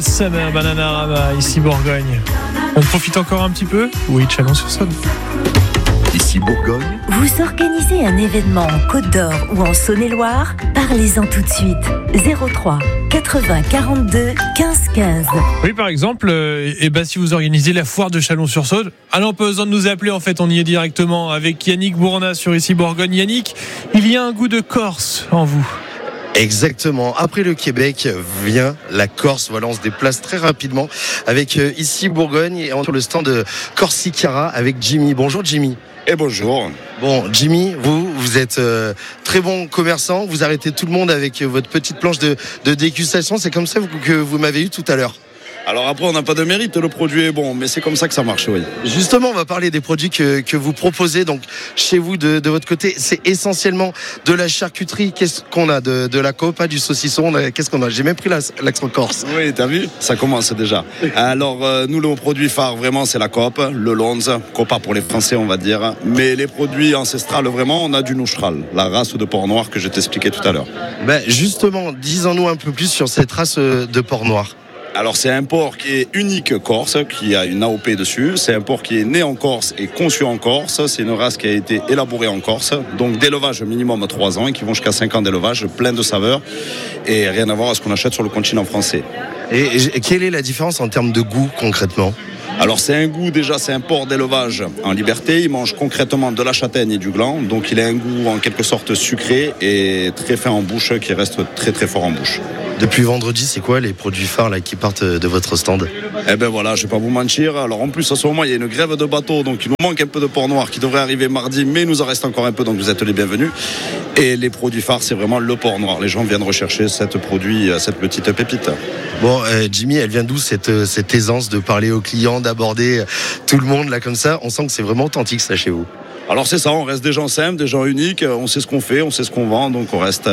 Summer Bananarama, ici Bourgogne. On profite encore un petit peu? Oui, Chalon-sur-Saône. Ici Bourgogne. Vous organisez un événement en Côte d'Or ou en Saône-et-Loire? Parlez-en tout de suite. 03 80 42 15 15. Oui, par exemple, si vous organisez la foire de Chalon-sur-Saône, alors pas besoin de nous appeler, en fait, on y est directement avec Yannick Bourna sur Ici Bourgogne. Yannick, il y a un goût de Corse en vous. Exactement. Après le Québec vient la Corse. Voilà, on se déplace très rapidement avec Ici Bourgogne et sur le stand de Corsicara avec Jimmy. Bonjour Jimmy. Et bonjour. Bon, Jimmy, vous êtes très bon commerçant. Vous arrêtez tout le monde avec votre petite planche de dégustation. C'est comme ça que vous m'avez eu tout à l'heure. Alors après, on n'a pas de mérite, le produit est bon, mais c'est comme ça que ça marche, oui. Justement, on va parler des produits que vous proposez. Donc, chez vous, de votre côté, c'est essentiellement de la charcuterie. Qu'est-ce qu'on a? De la copa, du saucisson? Qu'est-ce qu'on a? J'ai même pris l'accent corse. Oui, t'as vu? Ça commence déjà. Alors, nous, le produit phare, vraiment, c'est la cope, le lonze, copa pour les Français, on va dire. Mais les produits ancestrales, vraiment, on a du nouchral, la race de porc noir que je t'expliquais tout à l'heure. Justement, disons-nous un peu plus sur cette race de porc noir. Alors c'est un porc qui est unique corse, qui a une AOP dessus. C'est un porc qui est né en Corse et conçu en Corse. C'est une race qui a été élaborée en Corse. Donc d'élevage minimum 3 ans et qui vont jusqu'à 5 ans d'élevage, plein de saveurs. Et rien à voir à ce qu'on achète sur le continent français. Et quelle est la différence en termes de goût concrètement ? Alors c'est un goût, déjà c'est un porc d'élevage en liberté, il mange concrètement de la châtaigne et du gland, donc il a un goût en quelque sorte sucré et très fin en bouche, qui reste très très fort en bouche. Depuis vendredi, c'est quoi les produits phares là, qui partent de votre stand ? Eh ben voilà, je vais pas vous mentir, alors en plus à ce moment il y a une grève de bateau, donc il nous manque un peu de porc noir qui devrait arriver mardi, mais il nous en reste encore un peu, donc vous êtes les bienvenus. Et les produits phares, c'est vraiment le porc noir, les gens viennent rechercher cette petite pépite. Bon, Jimmy, elle vient d'où cette aisance de parler aux clients, d'aborder tout le monde là comme ça? On sent que c'est vraiment authentique ça chez vous. Alors c'est ça, on reste des gens simples, des gens uniques, on sait ce qu'on fait, on sait ce qu'on vend, donc on reste,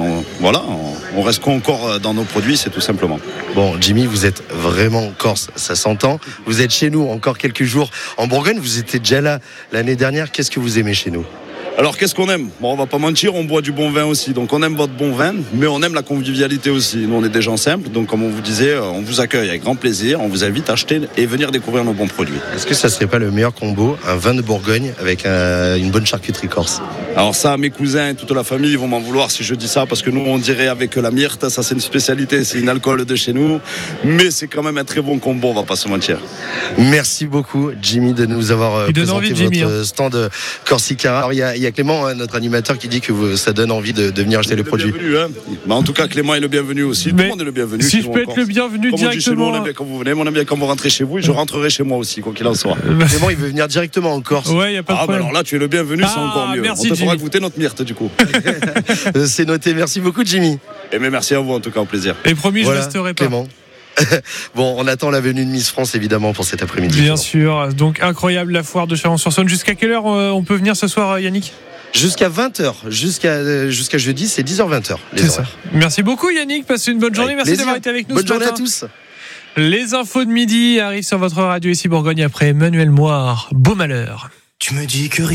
on reste encore dans nos produits, c'est tout simplement. Bon, Jimmy, vous êtes vraiment corse, ça s'entend. Vous êtes chez nous encore quelques jours en Bourgogne, vous étiez déjà là l'année dernière. Qu'est-ce que vous aimez chez nous ? Alors qu'est-ce qu'on aime ? Bon, on va pas mentir, on boit du bon vin aussi. Donc on aime votre bon vin, mais on aime la convivialité aussi. Nous on est des gens simples, donc comme on vous disait, on vous accueille avec grand plaisir, on vous invite à acheter et venir découvrir nos bons produits. Est-ce que ça serait pas le meilleur combo, un vin de Bourgogne avec une bonne charcuterie corse ? Alors ça, mes cousins et toute la famille vont m'en vouloir si je dis ça, parce que nous on dirait avec la myrte, ça c'est une spécialité, c'est une alcool de chez nous, mais c'est quand même un très bon combo, on va pas se mentir. Merci beaucoup Jimmy de nous avoir présenté votre stand Corsicara. Alors il y a Clément, notre animateur, qui dit que ça donne envie de venir acheter le produit. En tout cas, Clément est le bienvenu aussi. Tout le monde est le bienvenu. Si je peux être le bienvenu comme directement. On aime bien quand vous venez, on aime bien quand vous rentrez chez vous et je rentrerai chez moi aussi, quoi qu'il en soit. Clément, il veut venir directement en Corse. Ouais, il n'y a pas de problème. Alors là, tu es le bienvenu, c'est encore mieux. Merci, on te fera Jimmy. goûter notre myrte, du coup. C'est noté. Merci beaucoup, Jimmy. Et mais merci à vous, en tout cas, au plaisir. Et promis, Voilà, je resterai pas. Clément. Bon, on attend la venue de Miss France évidemment pour cet après-midi. Bien sûr. Donc incroyable la foire de Chalon-sur-Saône. Jusqu'à quelle heure on peut venir ce soir, Yannick ? Jusqu'à 20h, jusqu'à jeudi, c'est 10h-20h. C'est ça. Merci beaucoup Yannick, passez une bonne journée. Avec Merci plaisir. d'avoir été avec nous. Bonne ce journée à matin. tous. Les infos de midi arrivent sur votre radio Ici Bourgogne après Emmanuel Moire. Beau malheur. Tu me dis que